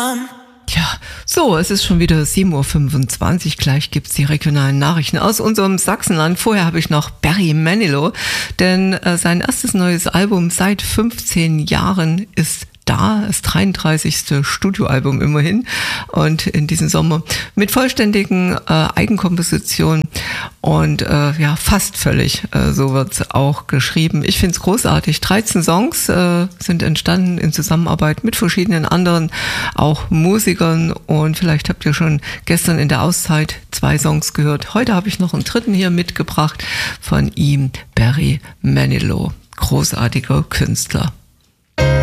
Ja, so, es ist schon wieder 7:25 Uhr. Gleich gibt's die regionalen Nachrichten aus unserem Sachsenland. Vorher habe ich noch Barry Manilow, denn sein erstes neues Album seit 15 Jahren ist da, das 33. Studioalbum immerhin, und in diesem Sommer mit vollständigen Eigenkompositionen und fast völlig, so wird's auch geschrieben. Ich find's großartig. 13 Songs sind entstanden in Zusammenarbeit mit verschiedenen anderen, auch Musikern, und vielleicht habt ihr schon gestern in der Auszeit 2 Songs gehört. Heute habe ich noch einen dritten hier mitgebracht von ihm, Barry Manilow. Großartiger Künstler.